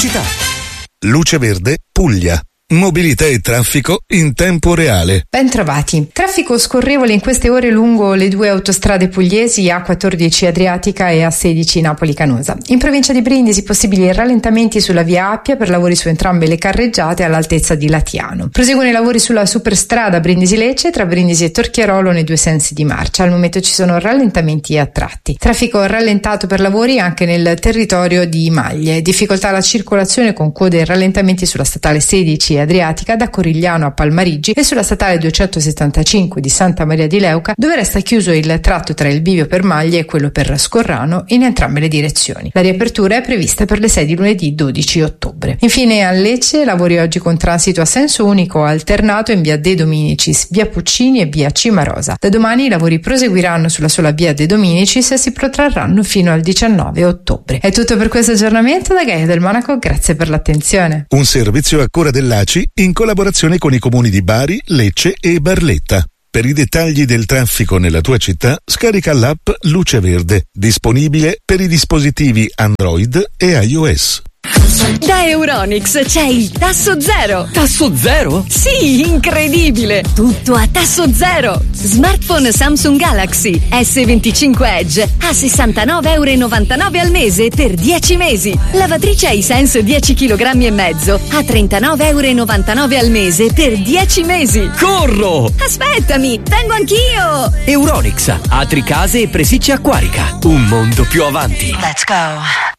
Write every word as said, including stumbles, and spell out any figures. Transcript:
pubblicità. Luce Verde, Puglia. Mobilità e traffico in tempo reale. Ben trovati. Traffico scorrevole in queste ore lungo le due autostrade pugliesi A quattordici Adriatica e A sedici Napoli Canosa. In provincia di Brindisi possibili rallentamenti sulla via Appia per lavori su entrambe le carreggiate all'altezza di Latiano. Proseguono i lavori sulla superstrada Brindisi-Lecce tra Brindisi e Torchiarolo nei due sensi di marcia. Al momento ci sono rallentamenti a tratti. Traffico rallentato per lavori anche nel territorio di Maglie. Difficoltà alla circolazione con code e rallentamenti sulla statale sedici Adriatica da Corigliano a Palmarigi e sulla statale duecentosettantacinque di Santa Maria di Leuca, dove resta chiuso il tratto tra il bivio per Maglie e quello per Scorrano in entrambe le direzioni. La riapertura è prevista per le sei di lunedì dodici ottobre. Infine a Lecce lavori oggi con transito a senso unico alternato in via De Dominicis, via Puccini e via Cimarosa. Da domani i lavori proseguiranno sulla sola via De Dominicis e si protrarranno fino al diciannove ottobre. È tutto per questo aggiornamento da Gaia del Monaco, grazie per l'attenzione. Un servizio a cura dell'A C I in collaborazione con i comuni di Bari, Lecce e Barletta. Per i dettagli del traffico nella tua città, scarica l'app Luce Verde, disponibile per i dispositivi Android e iOS. Da Euronics c'è il tasso zero. Tasso zero? Sì, incredibile! Tutto a tasso zero. Smartphone Samsung Galaxy S venticinque Edge a sessantanove virgola novantanove euro al mese per dieci mesi. Lavatrice Hisense dieci chilogrammi e mezzo a trentanove virgola novantanove euro al mese per dieci mesi. Corro! Aspettami, vengo anch'io! Euronics, Atri Case e Presicci Acquarica. Un mondo più avanti. Let's go.